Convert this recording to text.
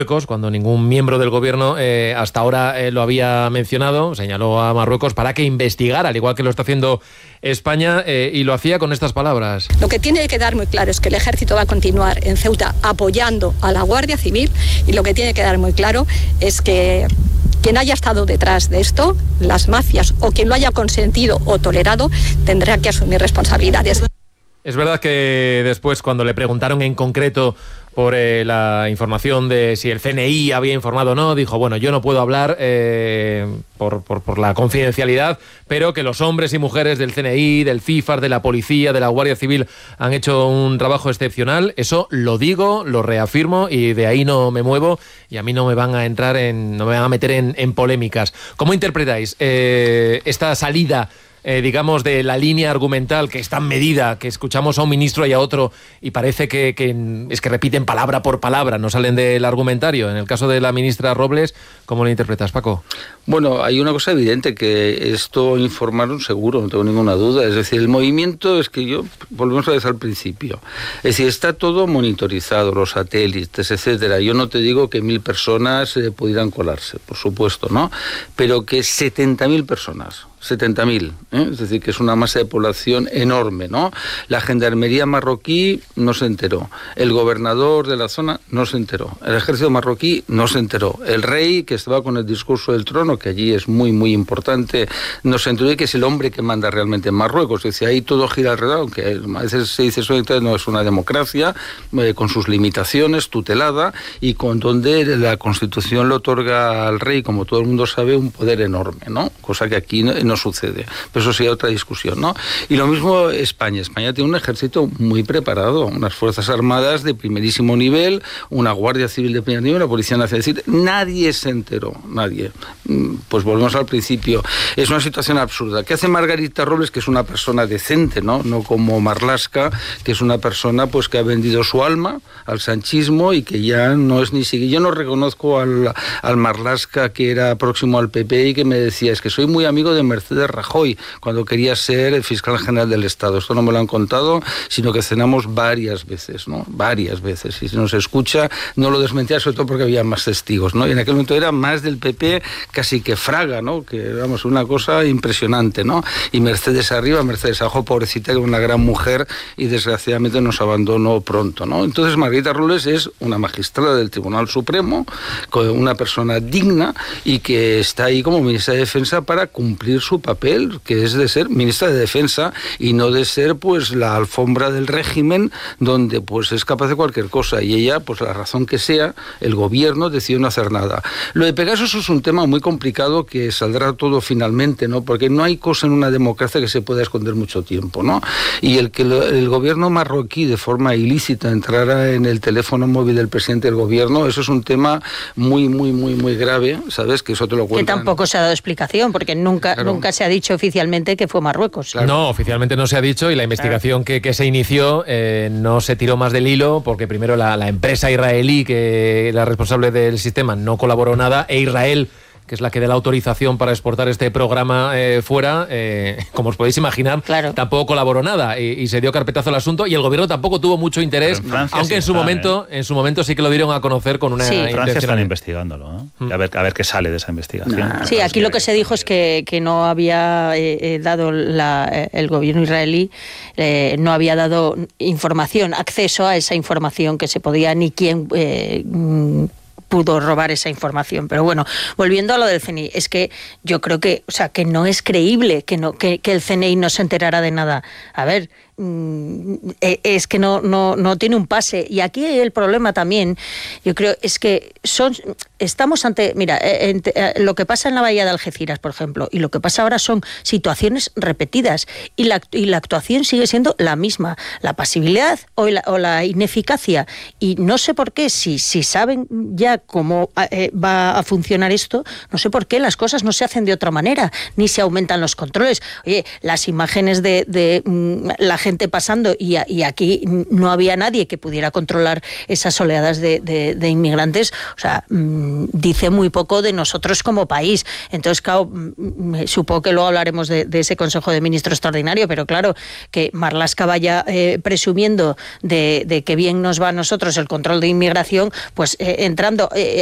cuando ningún miembro del gobierno hasta ahora lo había mencionado, señaló a Marruecos para que investigara, al igual que lo está haciendo España, y lo hacía con estas palabras. Lo que tiene que quedar muy claro es que el ejército va a continuar en Ceuta apoyando a la Guardia Civil, y lo que tiene que quedar muy claro es que quien haya estado detrás de esto, las mafias o quien lo haya consentido o tolerado, tendrá que asumir responsabilidades. Es verdad que después, cuando le preguntaron en concreto por la información de si el CNI había informado o no, dijo, bueno, yo no puedo hablar por la confidencialidad, pero que los hombres y mujeres del CNI, del CIFAR, de la policía, de la Guardia Civil han hecho un trabajo excepcional. Eso lo digo, lo reafirmo y de ahí no me muevo, y a mí no me van a meter en polémicas. ¿Cómo interpretáis esta salida, digamos, de la línea argumental que es tan medida, que escuchamos a un ministro y a otro y parece que es que repiten palabra por palabra, no salen del argumentario? En el caso de la ministra Robles, ¿cómo lo interpretas, Paco? Bueno, hay una cosa evidente, que esto informaron seguro, no tengo ninguna duda. Es decir, el movimiento es que volvemos a decir al principio, es decir, está todo monitorizado, los satélites, etcétera. Yo no te digo que 1.000 personas pudieran colarse, por supuesto, ¿no? Pero que 70.000 personas... 70.000, es decir, que es una masa de población enorme, ¿no? La gendarmería marroquí no se enteró, el gobernador de la zona no se enteró, el ejército marroquí no se enteró, el rey, que estaba con el discurso del trono, que allí es muy, muy importante, no se enteró, y que es el hombre que manda realmente en Marruecos. Es decir, ahí todo gira alrededor, aunque a veces se dice eso, no es una democracia, con sus limitaciones, tutelada, y con donde la Constitución le otorga al rey, como todo el mundo sabe, un poder enorme, ¿no? Cosa que aquí no sucede, pero eso sería otra discusión, ¿no? Y lo mismo España tiene un ejército muy preparado, unas fuerzas armadas de primerísimo nivel, una guardia civil de primer nivel, una policía nacional. Es decir, nadie se enteró, nadie. Pues volvemos al principio, es una situación absurda. ¿Qué hace Margarita Robles, que es una persona decente, no como Marlaska, que es una persona pues que ha vendido su alma al sanchismo y que ya no es ni siquiera... Yo no reconozco al Marlaska que era próximo al PP y que me decía, es que soy muy amigo de Mercedes Rajoy, cuando quería ser el fiscal general del Estado. Esto no me lo han contado, sino que cenamos varias veces, ¿no? Varias veces. Y si no se escucha, no lo desmentía, sobre todo porque había más testigos, ¿no? Y en aquel momento era más del PP casi que Fraga, ¿no? Que, vamos, una cosa impresionante, ¿no? Y Mercedes arriba, Mercedes abajo, pobrecita, que era una gran mujer y desgraciadamente nos abandonó pronto, ¿no? Entonces Margarita Robles es una magistrada del Tribunal Supremo, una persona digna y que está ahí como ministra de Defensa para cumplir su papel, que es de ser ministra de Defensa y no de ser pues la alfombra del régimen donde pues es capaz de cualquier cosa, y ella, pues la razón que sea, el gobierno decidió no hacer nada. Lo de Pegasus es un tema muy complicado que saldrá todo finalmente, ¿no? Porque no hay cosa en una democracia que se pueda esconder mucho tiempo, ¿no? Y el que el gobierno marroquí de forma ilícita entrara en el teléfono móvil del presidente del gobierno, eso es un tema muy, muy, muy, muy grave, ¿sabes? Que eso te lo cuentan. Que tampoco se ha dado explicación, porque nunca se ha dicho oficialmente que fue Marruecos. Claro. No, oficialmente no se ha dicho, y la investigación que se inició no se tiró más del hilo, porque primero la empresa israelí, que era responsable del sistema, no colaboró nada, e Israel, que es la que da la autorización para exportar este programa fuera, como os podéis imaginar, claro, tampoco colaboró nada, y se dio carpetazo al asunto, y el gobierno tampoco tuvo mucho interés, aunque en su momento sí que lo dieron a conocer con una intención. En Francia están investigándolo, ¿no? A ver qué sale de esa investigación. Sí, aquí lo que se dijo es que no había dado el gobierno israelí, no había dado acceso a esa información, que se podía, ni quién pudo robar esa información. Pero bueno, volviendo a lo del CNI, es que yo creo que, o sea, que no es creíble que el CNI no se enterara de nada. A ver, es que no tiene un pase. Y aquí el problema también, yo creo, es que estamos ante, mira, lo que pasa en la bahía de Algeciras, por ejemplo, y lo que pasa ahora son situaciones repetidas, y la actuación sigue siendo la misma, la pasividad o la ineficacia. Y no sé por qué, si saben ya cómo va a funcionar esto, no sé por qué las cosas no se hacen de otra manera, ni se aumentan los controles. Oye, las imágenes de la gente gente pasando y aquí no había nadie que pudiera controlar esas oleadas de inmigrantes, o sea, dice muy poco de nosotros como país. Entonces, claro, supongo que luego hablaremos de ese Consejo de Ministros extraordinario, pero claro, que Marlaska vaya presumiendo de que bien nos va a nosotros el control de inmigración, pues entrando